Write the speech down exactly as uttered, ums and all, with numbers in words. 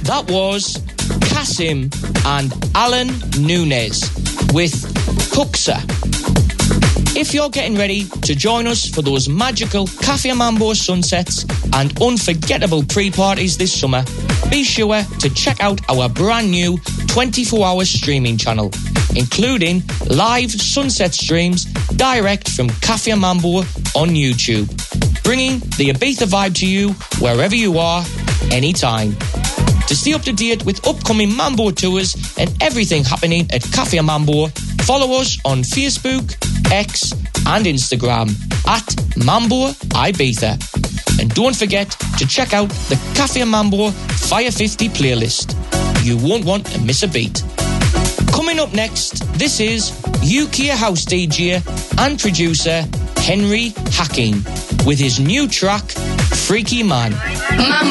That was Kasim and Alan Nunes with Huxa. If you're getting ready to join us for those magical Cafe Mambo sunsets and unforgettable pre-parties this summer, be sure to check out our brand new twenty-four hour streaming channel, including live sunset streams direct from Cafe Mambo on YouTube, bringing the Ibiza vibe to you wherever you are, anytime. To stay up to date with upcoming Mambo tours and everything happening at Cafe Mambo, follow us on Facebook, X and Instagram at Mambo Ibiza. And don't forget to check out the Cafe Mambo Fire fifty playlist. You won't want to miss a beat. Coming up next, this is U K house D J and producer Henry Hacking with his new track, Freaky Man. Mambo.